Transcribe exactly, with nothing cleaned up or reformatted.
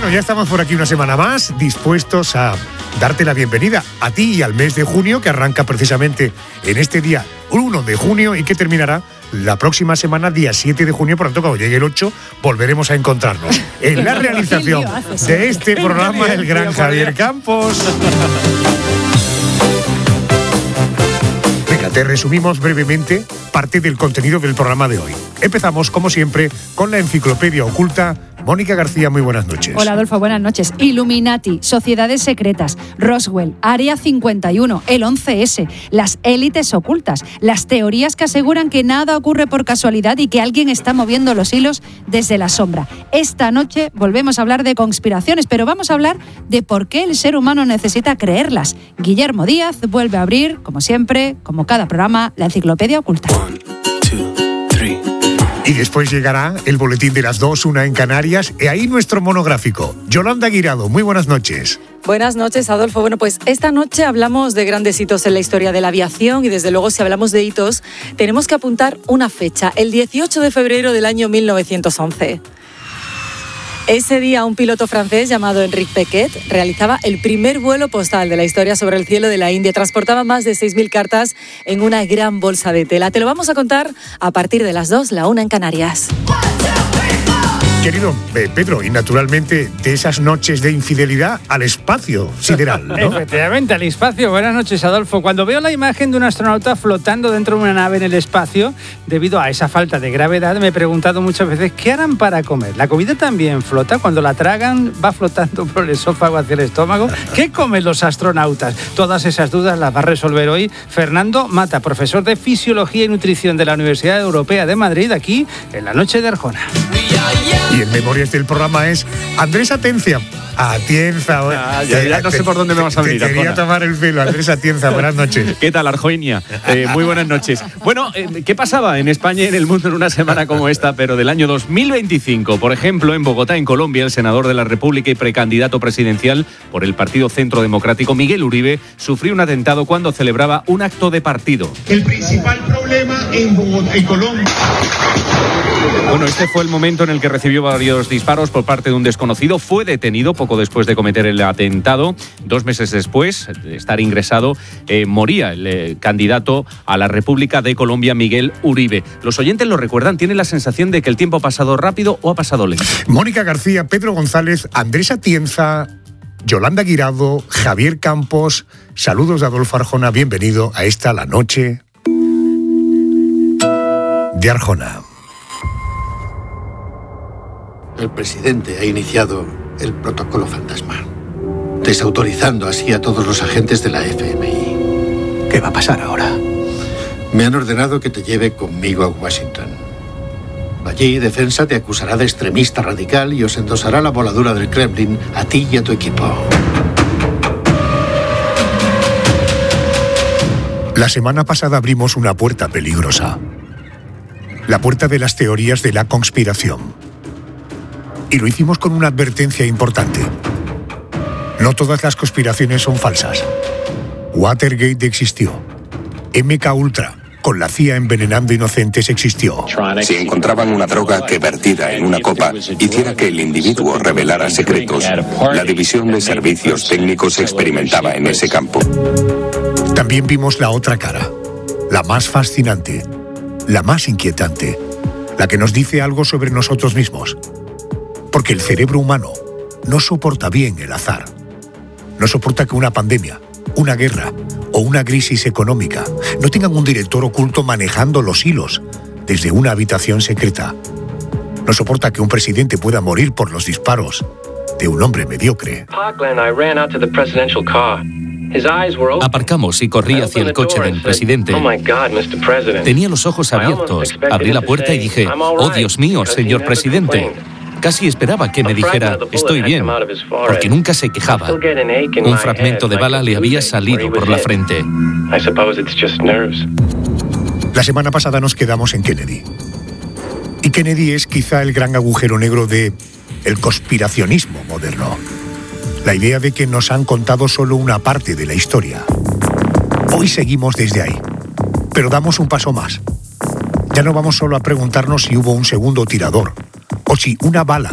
Bueno, ya estamos por aquí una semana más, dispuestos a darte la bienvenida a ti y al mes de junio, que arranca precisamente en este día uno de junio y que terminará la próxima semana, día siete de junio. Por lo tanto, cuando llegue el ocho, volveremos a encontrarnos. En la realización de este programa, el gran Javier Campos. Venga, te resumimos brevemente parte del contenido del programa de hoy. Empezamos, como siempre, con la enciclopedia oculta. Mónica García, muy buenas noches. Hola, Adolfo, buenas noches. Illuminati, sociedades secretas, Roswell, Área cincuenta y uno, el once ese, las élites ocultas, las teorías que aseguran que nada ocurre por casualidad y que alguien está moviendo los hilos desde la sombra. Esta noche volvemos a hablar de conspiraciones, pero vamos a hablar de por qué el ser humano necesita creerlas. Guillermo Díaz vuelve a abrir, como siempre, como cada programa, la enciclopedia oculta. One, two, three. Y después llegará el boletín de las dos, una en Canarias, y ahí nuestro monográfico. Yolanda Guirado, muy buenas noches. Buenas noches, Adolfo. Bueno, pues esta noche hablamos de grandes hitos en la historia de la aviación y desde luego si hablamos de hitos tenemos que apuntar una fecha, el dieciocho de febrero del año mil novecientos once. Ese día un piloto francés llamado Enrique Pequet realizaba el primer vuelo postal de la historia sobre el cielo de la India. Transportaba más de seis mil cartas en una gran bolsa de tela. Te lo vamos a contar a partir de las dos, la una en Canarias. Querido eh, Pedro, y naturalmente de esas noches de infidelidad al espacio sideral, ¿no? Efectivamente, al espacio. Buenas noches, Adolfo. Cuando veo la imagen de un astronauta flotando dentro de una nave en el espacio, debido a esa falta de gravedad, me he preguntado muchas veces, ¿qué harán para comer? ¿La comida también flota? Cuando la tragan, ¿va flotando por el esófago hacia el estómago? ¿Qué comen los astronautas? Todas esas dudas las va a resolver hoy Fernando Mata, profesor de Fisiología y Nutrición de la Universidad Europea de Madrid, aquí en la Noche de Arjona. Y en memorias del programa es Andrés Atencia. Atienza. Ah, ya, ya no sé por dónde me vas a venir. Te quería tomar el pelo, Andrés Atienza. Buenas noches. ¿Qué tal, Arjoinia? Eh, muy buenas noches. Bueno, eh, ¿qué pasaba en España y en el mundo en una semana como esta, pero del año dos mil veinticinco? Por ejemplo, en Bogotá, en Colombia, el senador de la República y precandidato presidencial por el Partido Centro Democrático, Miguel Uribe, sufrió un atentado cuando celebraba un acto de partido. El principal problema en Bogotá, en Colombia. Bueno, este fue el momento en el que recibió varios disparos por parte de un desconocido. Fue detenido poco después de cometer el atentado. Dos meses después de estar ingresado, eh, moría el eh, candidato a la República de Colombia, Miguel Uribe. Los oyentes lo recuerdan, tienen la sensación de que el tiempo ha pasado rápido o ha pasado lento. Mónica García, Pedro González, Andrés Atienza, Yolanda Guirado, Javier Campos. Saludos de Adolfo Arjona. Bienvenido a esta La Noche de Arjona. El presidente ha iniciado el protocolo fantasma, desautorizando así a todos los agentes de la F M I. ¿Qué va a pasar ahora? Me han ordenado que te lleve conmigo a Washington. Allí, Defensa te acusará de extremista radical y os endosará la voladura del Kremlin a ti y a tu equipo. La semana pasada abrimos una puerta peligrosa. La puerta de las teorías de la conspiración. Y lo hicimos con una advertencia importante. No todas las conspiraciones son falsas. Watergate existió. M K Ultra, con la C I A envenenando inocentes, existió. Si encontraban una droga que vertida en una copa hiciera que el individuo revelara secretos, la División de Servicios Técnicos experimentaba en ese campo. También vimos la otra cara, la más fascinante, la más inquietante, la que nos dice algo sobre nosotros mismos. Porque el cerebro humano no soporta bien el azar. No soporta que una pandemia, una guerra o una crisis económica no tengan un director oculto manejando los hilos desde una habitación secreta. No soporta que un presidente pueda morir por los disparos de un hombre mediocre. Aparcamos y corrí hacia el coche del presidente. Tenía los ojos abiertos. Abrí la puerta y dije, oh Dios mío, señor presidente. Casi esperaba que me dijera, estoy bien, porque nunca se quejaba. Un fragmento de bala le había salido por la frente. La semana pasada nos quedamos en Kennedy. Y Kennedy es quizá el gran agujero negro de el conspiracionismo moderno. La idea de que nos han contado solo una parte de la historia. Hoy seguimos desde ahí, pero damos un paso más. Ya no vamos solo a preguntarnos si hubo un segundo tirador, o si una bala